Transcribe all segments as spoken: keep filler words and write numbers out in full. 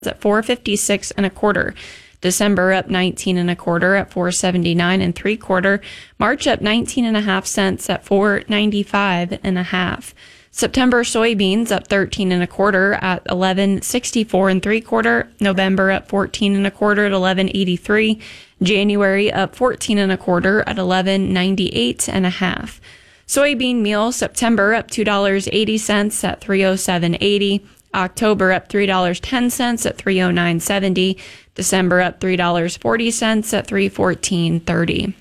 at four fifty-six and a quarter. December up nineteen and a quarter at four seventy-nine and three quarter. March up nineteen and a half cents at four ninety-five and a half. September soybeans up thirteen and a quarter at eleven sixty-four and three quarter. November up fourteen and a quarter at eleven eighty-three. January up fourteen and a quarter at eleven ninety-eight and a half. Soybean meal September up two dollars and eighty cents at three oh seven eighty. October up three dollars and ten cents at three oh nine seventy. December up three dollars and forty cents at three fourteen thirty.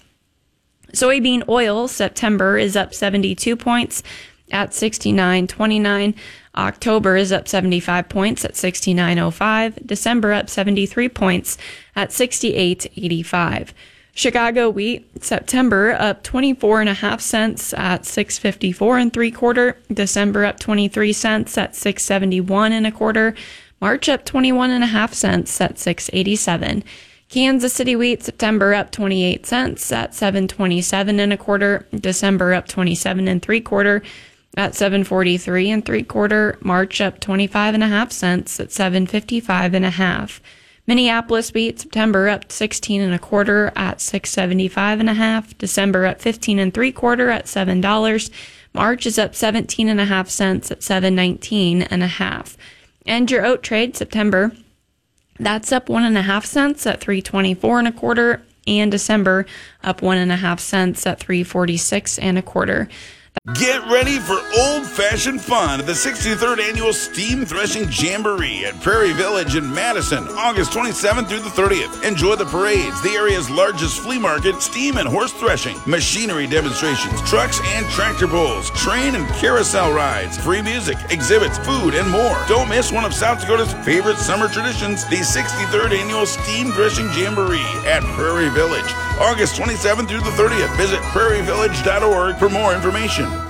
Soybean oil September is up seventy-two points at sixty-nine twenty-nine. October is up seventy-five points at sixty-nine oh five. December up seventy-three points at sixty-eight eighty-five. Chicago wheat September up twenty-four and a half cents at six fifty-four and three quarter. December up twenty-three cents at six seventy-one and a quarter. March up twenty-one and a half cents at six eighty-seven. Kansas City wheat September up twenty-eight cents at seven twenty-seven and a quarter. December up twenty-seven and three quarter at seven forty-three and three quarter. March up twenty-five and a half cents at seven fifty-five and a half. Minneapolis wheat September up sixteen and a quarter at six seventy-five and a half. December up fifteen and three quarter at seven dollars. March is up seventeen and a half cents at seven nineteen and a half. And your oat trade September, that's up one and a half cents at three twenty-four and a quarter. And December up one and a half cents at three forty-six and a quarter. Get ready for old-fashioned fun at the sixty-third Annual Steam Threshing Jamboree at Prairie Village in Madison, August twenty-seventh through the thirtieth. Enjoy the parades, the area's largest flea market, steam and horse threshing, machinery demonstrations, trucks and tractor pulls, train and carousel rides, free music, exhibits, food, and more. Don't miss one of South Dakota's favorite summer traditions, the sixty-third Annual Steam Threshing Jamboree at Prairie Village, August twenty-seventh through the thirtieth. Visit prairie village dot org for more information.